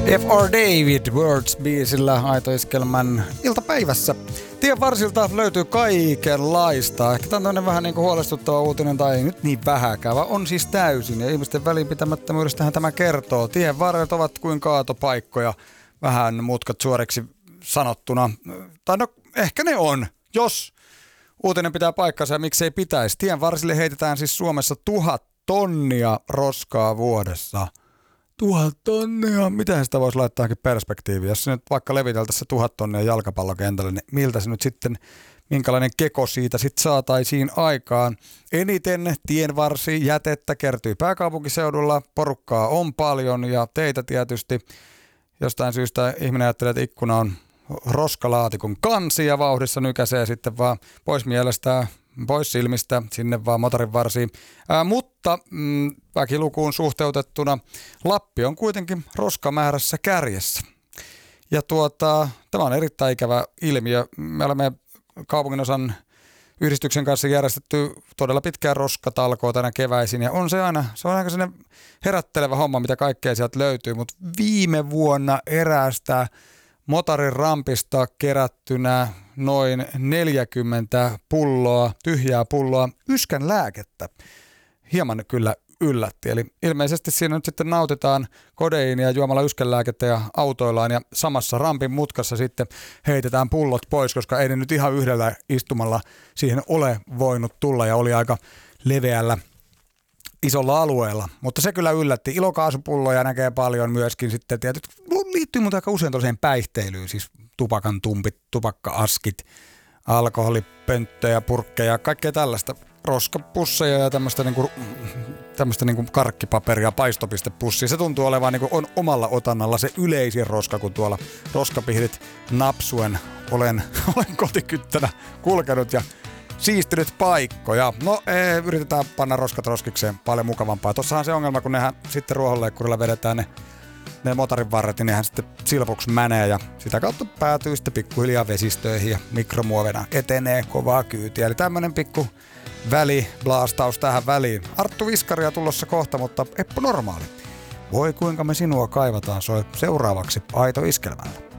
F.R. David Words-biisillä Aito-iskelmän iltapäivässä. Tien varsilta löytyy kaikenlaista. Ehkä tämä on tämmöinen vähän niin kuin huolestuttava uutinen, tai ei nyt niin vähäkään, vaan on siis täysin. Ja ihmisten välinpitämättömyydestähän tämä kertoo. Tien varret ovat kuin kaatopaikkoja, vähän mutkat suoriksi sanottuna. Tai no, ehkä ne on, jos uutinen pitää paikkansa ja miksei pitäisi. Tien varsille heitetään siis Suomessa 1000 tonnia roskaa vuodessa. 1000 tonnia. Miten sitä voisi laittaakin perspektiiviin? Jos se nyt vaikka leviteltäisiin se 1000 tonnia jalkapallokentälle, niin miltä se nyt sitten, minkälainen keko siitä sitten saataisiin aikaan? Eniten tienvarsi jätettä kertyy pääkaupunkiseudulla. Porukkaa on paljon ja teitä tietysti. Jostain syystä ihminen ajattelee, että ikkuna on roskalaatikon kansi ja vauhdissa nykäisee sitten vaan pois mielestä, pois silmistä, sinne vaan motorin varsiin. Mutta väkilukuun suhteutettuna Lappi on kuitenkin roskamäärässä kärjessä. Ja tämä on erittäin ikävä ilmiö. Me olemme kaupunginosan yhdistyksen kanssa järjestetty todella pitkään roskatalkoa tänä keväisin. Ja se on aika sellainen herättelevä homma, mitä kaikkea sieltä löytyy. Mutta viime vuonna eräästä motorin rampista kerättynä noin 40 tyhjää pulloa yskän lääkettä. Hieman kyllä yllätti. Eli ilmeisesti siinä nyt sitten nautitaan kodeiinia juomalla yskänlääkettä ja autoillaan ja samassa rampin mutkassa sitten heitetään pullot pois, koska ei ne nyt ihan yhdellä istumalla siihen ole voinut tulla ja oli aika leveällä isolla alueella. Mutta se kyllä yllätti. Ilokaasupulloja näkee paljon myöskin sitten tietysti. Liittyy muuten aika usein tuollaiseen päihteilyyn, siis tupakan tumpit, tupakka-askit, alkoholipönttöjä, purkkeja, kaikkea tällaista. Roskapusseja ja tämmöistä niinku karkkipaperia, paistopistepussia. Se tuntuu olevan niinku on omalla otannalla se yleisin roska, kun tuolla roskapihdit napsuen olen kotikyttänä kulkenut ja siistinyt paikkoja. No, yritetään panna roskat roskikseen paljon mukavampaa. Tossahan se ongelma, kun nehän sitten ruohonleikkurilla vedetään ne motorin varret, niin nehän sitten silpuksi menee ja sitä kautta päätyy sitten pikkuhiljaa vesistöihin ja mikromuovena etenee kovaa kyytiä. Eli tämmönen pikku väliblastaus tähän väliin. Arttu Viskaria tulossa kohta, mutta Eppu Normaali. Voi kuinka me sinua kaivataan, soi seuraavaksi Aito Iskelmällä.